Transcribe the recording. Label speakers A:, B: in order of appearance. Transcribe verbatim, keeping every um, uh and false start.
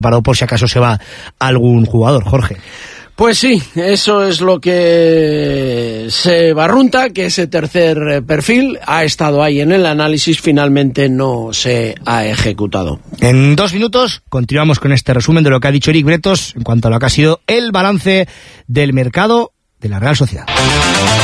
A: parado por si acaso se va algún jugador, Jorge.
B: Pues sí, eso es lo que se barrunta, que ese tercer perfil ha estado ahí en el análisis, finalmente no se ha ejecutado.
A: En dos minutos continuamos con este resumen de lo que ha dicho Eric Bretos en cuanto a lo que ha sido el balance del mercado de la Real Sociedad.